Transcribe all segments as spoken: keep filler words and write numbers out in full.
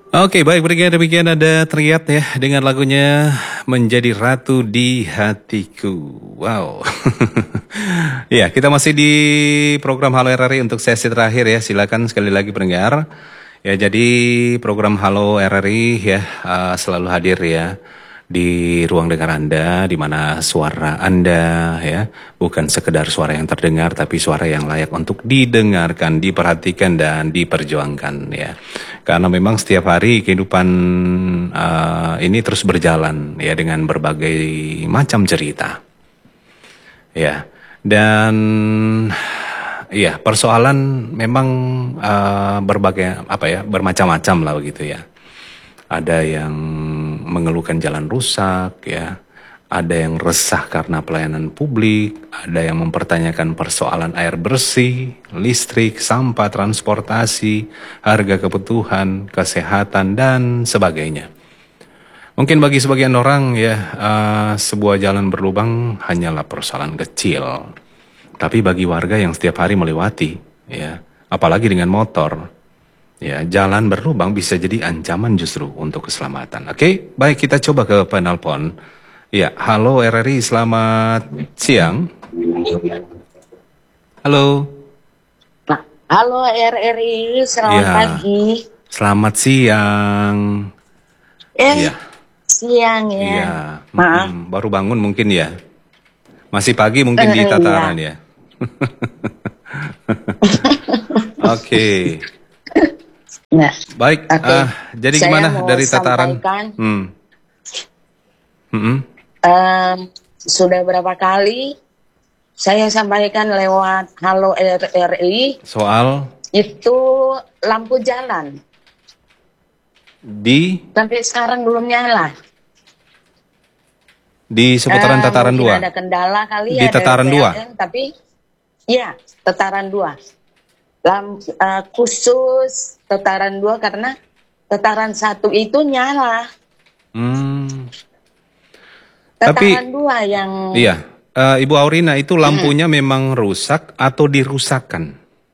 Oke, baik, berikan demikian ada Triat ya dengan lagunya Menjadi Ratu di Hatiku. Wow. Ya, kita masih di program Halo R R I untuk sesi terakhir ya. Silakan sekali lagi pendengar. Ya, jadi program Halo R R I ya uh, selalu hadir ya di ruang dengar Anda, di mana suara Anda ya bukan sekedar suara yang terdengar, tapi suara yang layak untuk didengarkan, diperhatikan dan diperjuangkan ya. Karena memang setiap hari kehidupan uh, ini terus berjalan ya dengan berbagai macam cerita ya. Dan iya, persoalan memang uh, berbagai apa ya, bermacam-macam lah begitu ya. Ada yang mengeluhkan jalan rusak ya, ada yang resah karena pelayanan publik, ada yang mempertanyakan persoalan air bersih, listrik, sampah, transportasi, harga kebutuhan, kesehatan dan sebagainya. Mungkin bagi sebagian orang ya uh, sebuah jalan berlubang hanyalah persoalan kecil. Tapi bagi warga yang setiap hari melewati ya, apalagi dengan motor, ya, jalan berlubang bisa jadi ancaman justru untuk keselamatan. Oke, baik kita coba ke penelpon. Ya, halo R R I, selamat siang. Halo. Halo R R I, selamat ya, pagi. Selamat siang. Eh, ya. Siang ya. Iya, Maaf. hmm, baru bangun mungkin ya. Masih pagi mungkin uh, di tataran iya. ya. Oke. Okay. Nah, baik. Okay. Uh, jadi saya gimana dari tataran? Hmm. Hmm. Um, sudah berapa kali saya sampaikan lewat Halo R R I soal itu lampu jalan di sampai sekarang belum nyala. Di seputaran uh, tataran dua. Ada kendala kali di ya. Di tataran dua. Tapi ya tataran dua. Lam, uh, khusus tataran dua karena tataran satu itu nyala. Hmm. Tataran Tapi, dua yang. Iya, uh, Ibu Aurina itu lampunya hmm. memang rusak atau dirusakkan?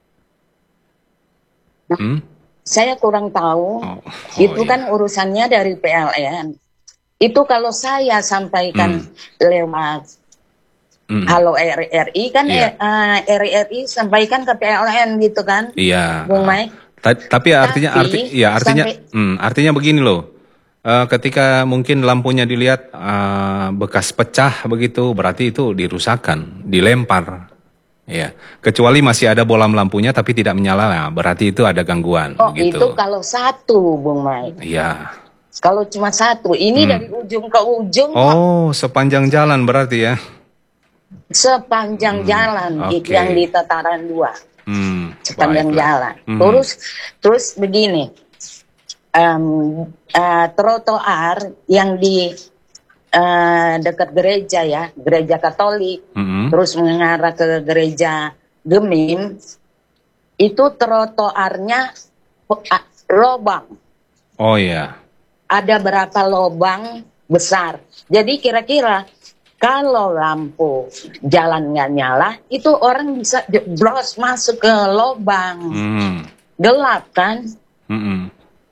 Hmm? Saya kurang tahu. Oh, oh, itu iya. Kan urusannya dari P L N. Itu kalau saya sampaikan hmm. lewat mm. Halo R R I kan yeah. uh, R R I sampaikan ke P L N gitu kan? Iya. Bung Mike. Ta tapi artinya tapi, arti ya artinya sampai, hmm, artinya begini loh. Uh, ketika mungkin lampunya dilihat uh, bekas pecah begitu, berarti itu dirusakkan, dilempar. Ya. Kecuali masih ada bolam lampunya tapi tidak menyala, berarti itu ada gangguan. Oh, gitu. Itu kalau satu, Bung Mike. Iya. Kalau cuma satu, ini hmm. dari ujung ke ujung. Oh, kok. Sepanjang jalan berarti ya? Sepanjang hmm. jalan okay. yang di tataran dua. Hmm. Sepanjang Baiklah. jalan. Hmm. Terus, terus begini, um, uh, trotoar yang di uh, dekat gereja ya, gereja Katolik, hmm. terus mengarah ke gereja Gemim, itu trotoarnya uh, lobang. Oh iya. Ada berapa lubang besar. Jadi kira-kira kalau lampu jalan nggak nyala, itu orang bisa jeblos masuk ke lubang. Mm. Gelap kan? Mm -mm.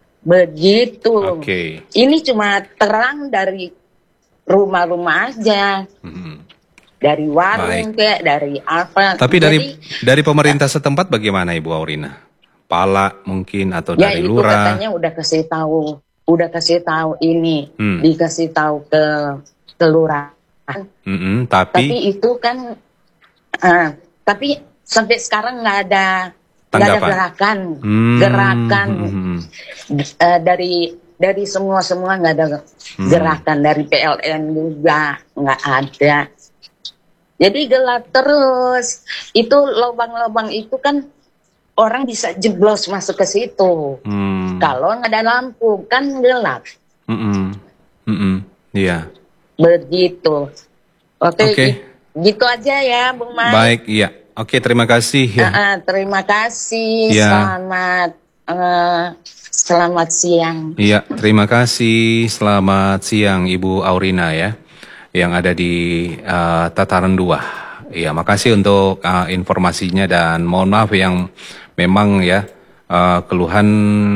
Begitu. Okay. Ini cuma terang dari rumah-rumah aja. Mm. Dari warung kayak, dari apa. Tapi Jadi, dari dari pemerintah setempat bagaimana Ibu Aurina? Pala mungkin atau ya dari itu lurah? Katanya udah kasih tahu. Udah kasih tahu ini, hmm. dikasih tahu ke kelurahan. Mm-hmm, tapi, tapi itu kan, uh, tapi sampai sekarang nggak ada, nggak ada gerakan, hmm. gerakan hmm. uh, dari dari semua semua nggak ada hmm. gerakan dari P L N juga nggak ada. Jadi gelap terus. Itu lubang-lubang itu kan orang bisa jeblos masuk ke situ. Hmm. Kalau nggak ada lampu kan gelap. Mm -mm. Mm -mm. Iya. Begitu. Oke. Okay. Gitu aja ya, Bung Mike. Baik, iya. Oke, terima kasih. Ya. Uh, uh, terima kasih. Ya. Selamat uh, selamat siang. Iya, terima kasih. Selamat siang, Ibu Aurina ya, yang ada di uh, tataran dua. Iya, makasih untuk uh, informasinya dan mohon maaf yang memang ya uh, keluhan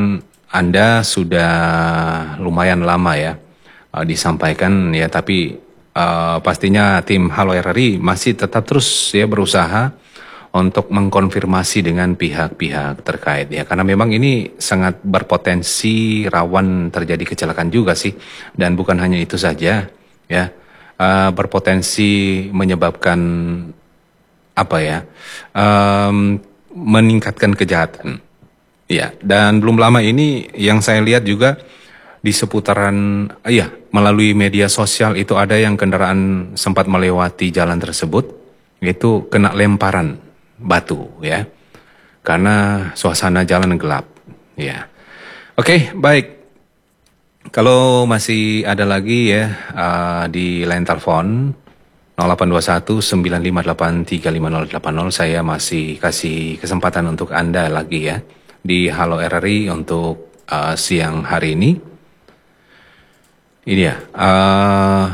Anda sudah lumayan lama ya uh, disampaikan ya, tapi uh, pastinya tim Halo R R I masih tetap terus ya berusaha untuk mengkonfirmasi dengan pihak-pihak terkait ya, karena memang ini sangat berpotensi rawan terjadi kecelakaan juga sih, dan bukan hanya itu saja ya, uh, berpotensi menyebabkan apa ya, um, meningkatkan kejahatan ya. Dan belum lama ini yang saya lihat juga di seputaran ya melalui media sosial itu ada yang kendaraan sempat melewati jalan tersebut itu kena lemparan batu ya, karena suasana jalan gelap ya. Oke, baik. Kalau masih ada lagi ya uh, di line telepon nol delapan dua satu sembilan lima delapan tiga lima nol delapan nol, saya masih kasih kesempatan untuk Anda lagi ya di Halo R R I untuk uh, siang hari ini. Ini ya, uh,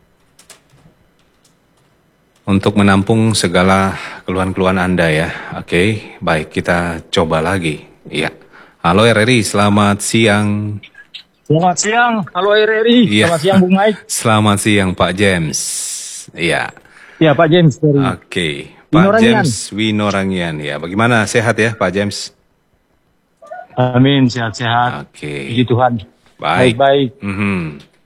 untuk menampung segala keluhan-keluhan Anda ya. Oke, baik, kita coba lagi. Iya. Halo R R I, selamat siang. Selamat siang, halo R R I. Iya. Selamat siang Bung Mike. Selamat siang Pak James. Iya. Iya Pak James dari Oke, Pak Winorangian. James Winorangian ya. Bagaimana, sehat ya Pak James? Amin, sehat-sehat. Oke. Puji Tuhan. Baik. Baik-baik. Mhm.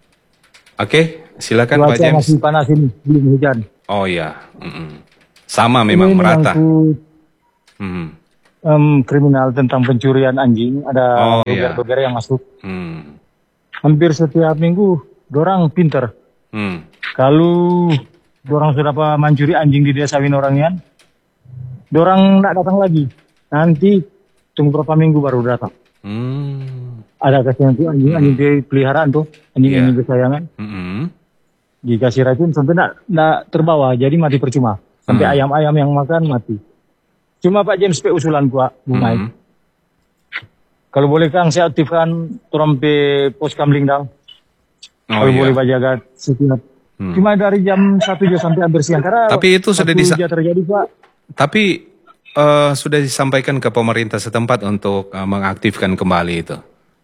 Oke, silakan Pak Cuaca James. masih panas ini, belum hujan. Oh ya, mm-mm. Sama memang Ini merata. menyangkut, Mhm. em, kriminal tentang pencurian anjing. Ada Oh, iya. blogger-blogger yang masuk. Hmm. Hampir setiap minggu, dorang pinter. Hmm. Kalau dorang sudah apa mencuri anjing di desa Winorangian, dorang tidak datang lagi. Nanti tunggu berapa minggu baru datang. Hmm. Ada kasihan tuh anjing, anjing peliharaan tuh, anjing-anjing Iya. kesayangan. Mm-mm. Dikasih racun sampai tidak terbawa, jadi mati percuma. Sampai Hmm. ayam-ayam yang makan mati. Cuma Pak James P usulan Pak Bu Mike. Mm-mm. Kalau boleh Kang saya aktifkan trompe pos kamling dang. Oh Kalau iya. boleh Pak jaga setiap. Hmm. Cuma dari jam satu jam sampai hampir siang. Karena Tapi itu sudah waktu disa- dia terjadi Pak. Tapi eh, sudah disampaikan ke pemerintah setempat untuk eh, mengaktifkan kembali itu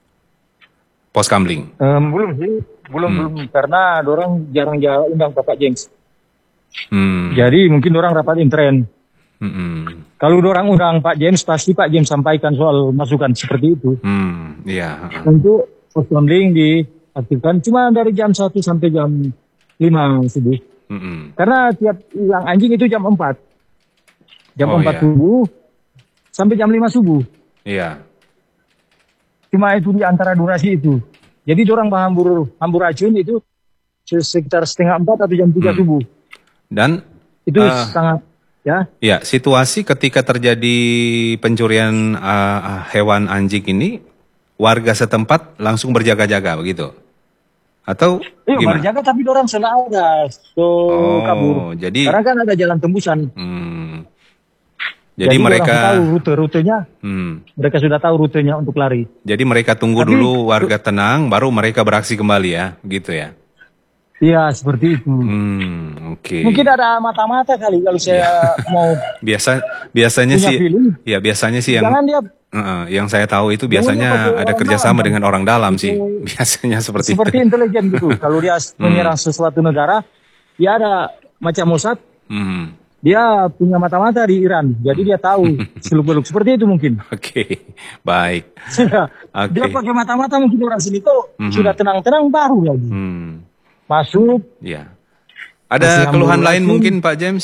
pos kamling. Em, belum sih, belum Hmm. belum karena orang jarang-jarang undang Pak James. Hmm. Jadi mungkin orang rapat intern. Mm-mm. Kalau orang undang Pak James pasti Pak James sampaikan soal masukan seperti itu. Hmm. Iya. Untuk pos kamling diaktifkan cuma dari jam satu sampai jam lima subuh. Mm-mm. Karena tiap hilang anjing itu jam empat. Jam Oh, empat iya. subuh sampai jam lima subuh. Iya. Cuma itu di antara durasi itu. Jadi orang hambur hambur racun itu sekitar setengah empat atau jam tiga Hmm. subuh. Dan Itu Ah. sangat ya. ya, situasi ketika terjadi pencurian uh, hewan anjing ini, warga setempat langsung berjaga-jaga begitu? Atau Iya gimana? berjaga tapi orang salah ada. So Oh, kabur. jadi Karena kan ada jalan tembusan. hmm, jadi, orang mereka tahu rute-rutenya. hmm, Mereka sudah tahu rutenya untuk lari. jadi mereka tunggu Tapi- dulu warga tenang, baru mereka beraksi kembali ya, gitu ya? Iya seperti itu. Hmm, oke. Mungkin ada mata-mata kali kalau saya mau Biasa biasanya punya sih, feeling. ya biasanya sih yang Jangan dia uh, yang saya tahu itu Jangan biasanya dia pakai ada orang kerjasama dalam, dengan orang dalam sih, Itu- biasanya seperti, seperti itu. intelijen gitu. Kalau dia menyerang sesuatu negara, dia ada macam Mossad, Hmm. dia punya mata-mata di Iran. Jadi dia tahu seluk-beluk. Seperti itu mungkin. Oke, baik. Sudah. Oke. Dia pakai mata-mata mungkin orang sini tuh Mhm. sudah tenang-tenang baru lagi. Hmm, Masuk, ya. Masih Ada yang keluhan belum lain lagi. mungkin Pak James?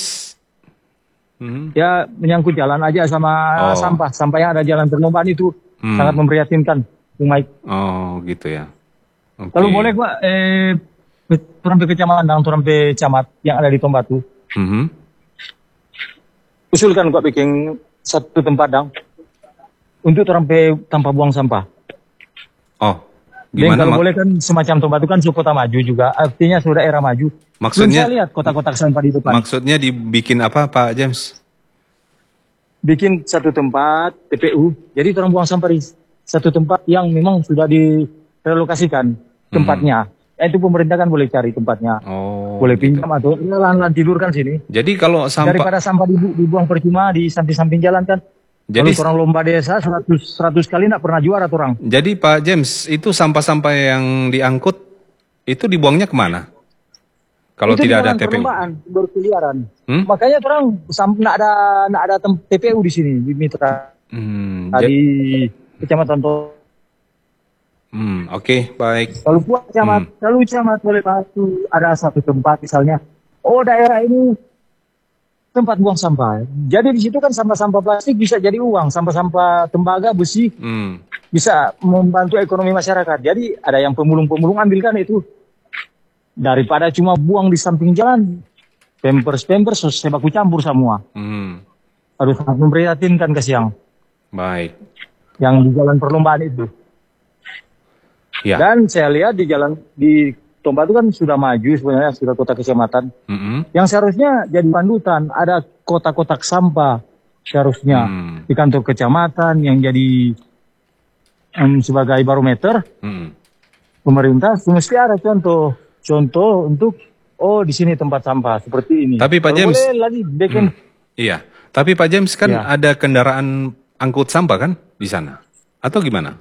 Hmm. ya menyangkut jalan aja sama Oh. sampah. Sampah yang ada jalan terlombaan itu Hmm. sangat memprihatinkan. Bung Mike. Oh, gitu ya. Oke. Kalau boleh Pak, eh, turun ke kecamatan dan turun ke camat yang ada di Tombatu. Mhm. Usulkan Pak bikin satu tempat dang untuk terampai tanpa buang sampah. Oh, Dan gimana kalau mak- boleh kan semacam Tombatu kan su kota maju juga, artinya sudah era maju. Maksudnya- Belum saya lihat kotak-kotak sampah di depan. maksudnya dibikin apa Pak James? Bikin satu tempat T P U, jadi orang buang sampah di satu tempat yang memang sudah direlokasikan tempatnya. Eh, itu pemerintah kan boleh cari tempatnya, Oh. boleh gitu. pinjam atau ya, lahan-lahan tidur kan sini. Jadi kalau sampah Daripada sampah dibu- dibuang percuma di samping-samping jalan kan, Jadi kalau orang lomba desa seratus, seratus kali tidak pernah juara tuh orang. Jadi Pak James, itu sampah-sampah yang diangkut itu dibuangnya kemana? Kalau itu tidak ada T P U? Berkeliaran. Hmm? Makanya orang tidak ada tidak ada T P U di sini di Mitra. Hmm, di Kecamatan Toh. Hmm, oke, okay, baik. Kalau buat camat, hmm. kalau camat boleh Batu ada satu tempat misalnya, oh daerah ini tempat buang sampah. Jadi di situ kan sampah-sampah plastik bisa jadi uang, sampah-sampah tembaga, besi, hmm. bisa membantu ekonomi masyarakat. Jadi ada yang pemulung-pemulung ambilkan itu. Daripada cuma buang di samping jalan, pampers-pampers sebaku campur semua. Hmm. Harus sangat memprihatinkan kasihan. Baik. Yang di jalan perlombaan itu. Ya. Dan saya lihat di jalan di Tomba itu kan sudah maju sebenarnya, sudah kota kecamatan. Mm-hmm. Yang seharusnya jadi pandutan, ada kotak-kotak sampah seharusnya mm. di kantor kecamatan yang jadi um, sebagai barometer. Mm. Pemerintah mesti ada contoh, contoh untuk oh di sini tempat sampah seperti ini. Tapi Pak Kalau James, boleh lagi bikin. Mm, iya. Tapi Pak James kan ya. Ada kendaraan angkut sampah kan di sana, atau gimana?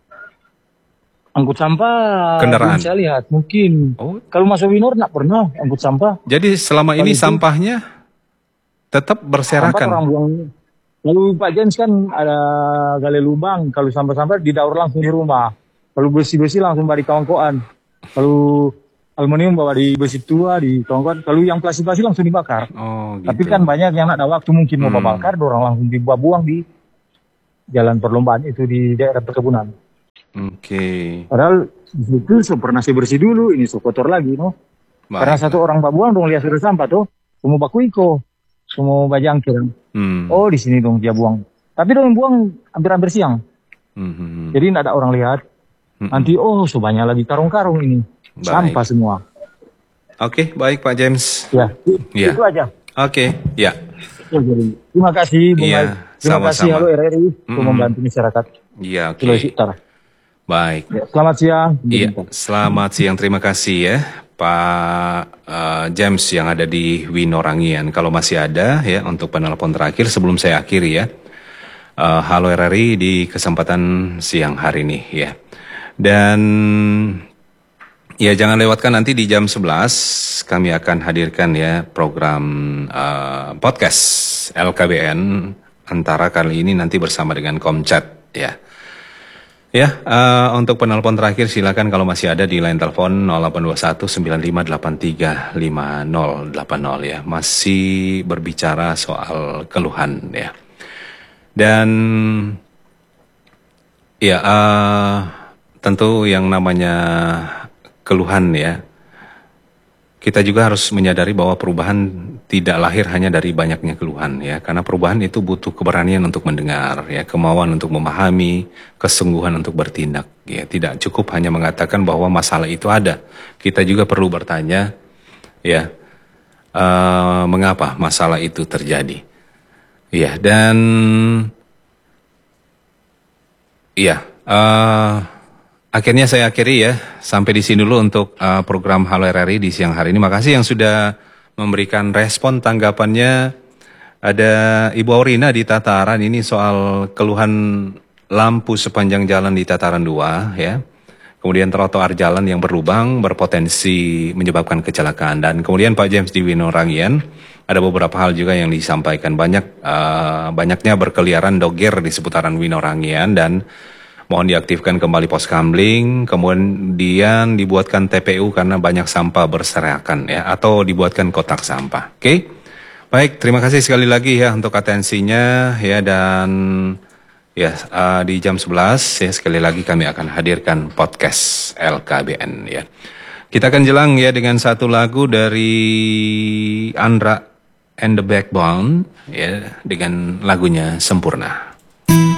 Angkut sampah, kendaraan. Saya lihat mungkin. Oh. Kalau masuk Winor nggak pernah angkut sampah. Jadi selama ini itu, sampahnya tetap berserakan. Sampah orang buang. Lalu Pak James kan ada gali lubang. Kalau sampah-sampah didaur langsung di rumah. Kalau besi-besi langsung bawa di kawan-kawan. Kalau aluminium bawa di besi tua di kawan-kawan. Kalau yang plastik-plastik langsung dibakar. Oh, gitu. Tapi kan banyak yang nggak ada waktu mungkin mau hmm. bakar, orang langsung dibuang di jalan perlombaan itu di daerah perkebunan. Oke. Okay. Padahal di situ so pernah saya bersih dulu, ini so kotor lagi, no. Baik, karena satu orang babuang dong lihat sudah sampah tuh, semua baku iko, semua bajangkir. Hmm. Oh di sini dong dia buang. Tapi dong buang hampir-hampir siang. Hmm. Jadi tidak ada orang lihat. Hmm. Nanti oh so banyak lagi karung-karung ini, baik. Sampah semua. Oke, okay, baik Pak James. Ya, ya. Itu aja. Oke, okay. Ya. Terima kasih, Bung ya, terima sama-sama. Kasih Halo R R I untuk hmm. membantu masyarakat. Iya, oke. Okay. Baik. Ya, selamat siang. Iya, selamat siang. Terima kasih ya, Pak uh, James yang ada di Winorangian. Kalau masih ada ya untuk penelpon terakhir sebelum saya akhiri ya. Uh, Halo R R I di kesempatan siang hari ini ya. Dan ya jangan lewatkan nanti di jam sebelas kami akan hadirkan ya program uh, podcast L K B N antara kali ini nanti bersama dengan Komcat ya. Ya, uh, untuk penelpon terakhir silakan kalau masih ada di line telepon nol delapan dua satu sembilan lima delapan tiga lima nol delapan nol ya. Masih berbicara soal keluhan ya. Dan ya uh, tentu yang namanya keluhan ya. Kita juga harus menyadari bahwa perubahan tidak lahir hanya dari banyaknya keluhan ya, karena perubahan itu butuh keberanian untuk mendengar ya, kemauan untuk memahami, kesungguhan untuk bertindak ya. Tidak cukup hanya mengatakan bahwa masalah itu ada. Kita juga perlu bertanya ya, uh, mengapa masalah itu terjadi. Ya, dan ya uh, akhirnya saya akhiri ya, sampai di sini dulu untuk uh, program Halo R R I di siang hari ini. Makasih yang sudah memberikan respon tanggapannya. Ada Ibu Aurina di Tataran, ini soal keluhan lampu sepanjang jalan di Tataran dua ya. Kemudian trotoar jalan yang berlubang berpotensi menyebabkan kecelakaan. Dan kemudian Pak James di Winorangian, ada beberapa hal juga yang disampaikan. Banyak uh, banyaknya berkeliaran doger di seputaran Winorangian dan mohon diaktifkan kembali pos kamling, kemudian dibuatkan T P U karena banyak sampah berserakan ya, atau dibuatkan kotak sampah. Oke, okay? Baik, terima kasih sekali lagi ya untuk atensinya ya, dan ya uh, di jam sebelas ya sekali lagi kami akan hadirkan podcast L K B N ya. Kita akan jelang ya dengan satu lagu dari Andra and the Backbone ya, dengan lagunya Sempurna.